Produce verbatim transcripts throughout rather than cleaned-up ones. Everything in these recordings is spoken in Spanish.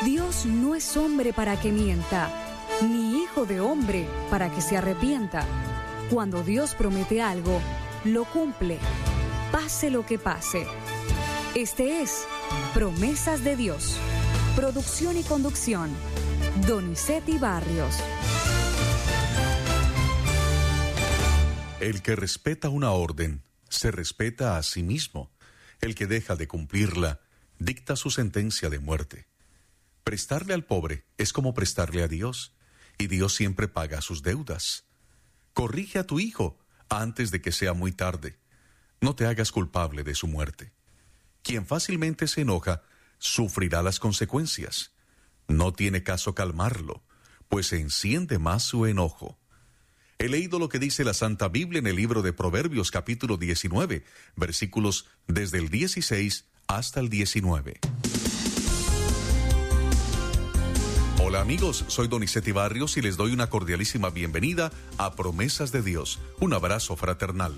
Dios no es hombre para que mienta, ni hijo de hombre para que se arrepienta. Cuando Dios promete algo, lo cumple, pase lo que pase. Este es Promesas de Dios. Producción y conducción, Donizetti Barrios. El que respeta una orden, se respeta a sí mismo. El que deja de cumplirla, dicta su sentencia de muerte. Prestarle al pobre es como prestarle a Dios, y Dios siempre paga sus deudas. Corrige a tu hijo antes de que sea muy tarde. No te hagas culpable de su muerte. Quien fácilmente se enoja, sufrirá las consecuencias. No tiene caso calmarlo, pues se enciende más su enojo. He leído lo que dice la Santa Biblia en el libro de Proverbios capítulo diecinueve, versículos desde el dieciséis hasta el diecinueve. Hola amigos, soy Donizetti Barrios y les doy una cordialísima bienvenida a Promesas de Dios. Un abrazo fraternal.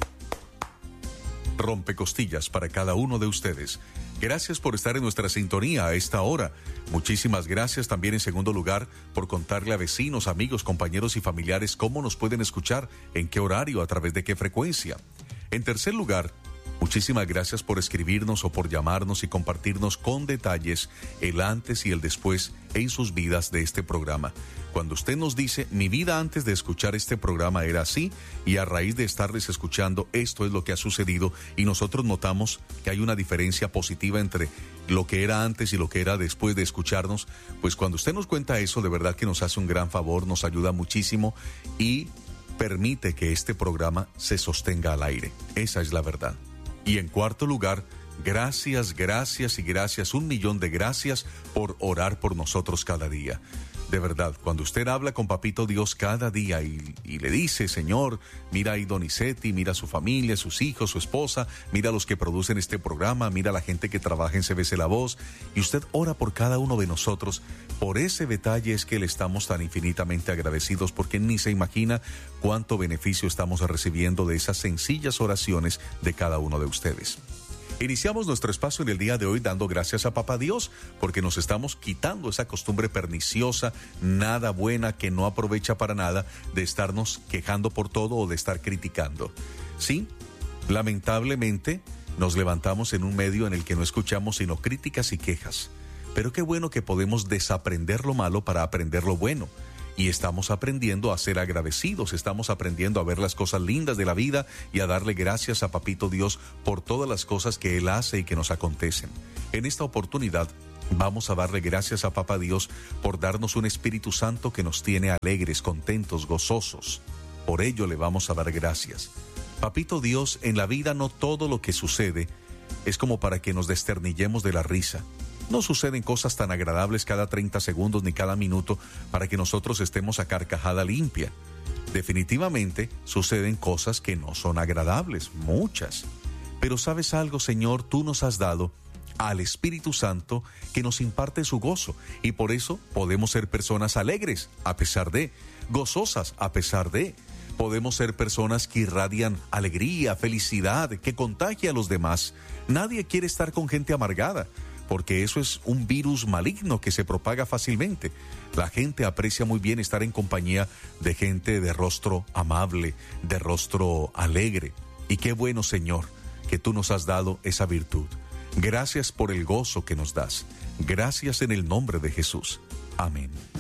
Rompecostillas para cada uno de ustedes. Gracias por estar en nuestra sintonía a esta hora. Muchísimas gracias también en segundo lugar por contarle a vecinos, amigos, compañeros y familiares cómo nos pueden escuchar, en qué horario, a través de qué frecuencia. En tercer lugar, muchísimas gracias por escribirnos o por llamarnos y compartirnos con detalles el antes y el después en sus vidas de este programa. Cuando usted nos dice, mi vida antes de escuchar este programa era así, y a raíz de estarles escuchando, esto es lo que ha sucedido, y nosotros notamos que hay una diferencia positiva entre lo que era antes y lo que era después de escucharnos, pues cuando usted nos cuenta eso, de verdad que nos hace un gran favor, nos ayuda muchísimo y permite que este programa se sostenga al aire. Esa es la verdad. Y en cuarto lugar, gracias, gracias y gracias, un millón de gracias por orar por nosotros cada día. De verdad, cuando usted habla con Papito Dios cada día y, y le dice, Señor, mira ahí Donizetti, mira a su familia, sus hijos, su esposa, mira a los que producen este programa, mira a la gente que trabaja en C B C La Voz, y usted ora por cada uno de nosotros. Por ese detalle es que le estamos tan infinitamente agradecidos, porque ni se imagina cuánto beneficio estamos recibiendo de esas sencillas oraciones de cada uno de ustedes. Iniciamos nuestro espacio en el día de hoy dando gracias a Papá Dios, porque nos estamos quitando esa costumbre perniciosa, nada buena, que no aprovecha para nada, de estarnos quejando por todo o de estar criticando. Sí, lamentablemente nos levantamos en un medio en el que no escuchamos sino críticas y quejas. Pero qué bueno que podemos desaprender lo malo para aprender lo bueno. Y estamos aprendiendo a ser agradecidos, estamos aprendiendo a ver las cosas lindas de la vida y a darle gracias a Papito Dios por todas las cosas que Él hace y que nos acontecen. En esta oportunidad vamos a darle gracias a Papá Dios por darnos un Espíritu Santo que nos tiene alegres, contentos, gozosos. Por ello le vamos a dar gracias. Papito Dios, en la vida no todo lo que sucede es como para que nos desternillemos de la risa. No suceden cosas tan agradables cada treinta segundos ni cada minuto para que nosotros estemos a carcajada limpia. Definitivamente suceden cosas que no son agradables, muchas. Pero ¿sabes algo, Señor? Tú nos has dado al Espíritu Santo que nos imparte su gozo, y por eso podemos ser personas alegres a pesar de, gozosas a pesar de. Podemos ser personas que irradian alegría, felicidad, que contagia a los demás. Nadie quiere estar con gente amargada, porque eso es un virus maligno que se propaga fácilmente. La gente aprecia muy bien estar en compañía de gente de rostro amable, de rostro alegre. Y qué bueno, Señor, que tú nos has dado esa virtud. Gracias por el gozo que nos das. Gracias en el nombre de Jesús. Amén.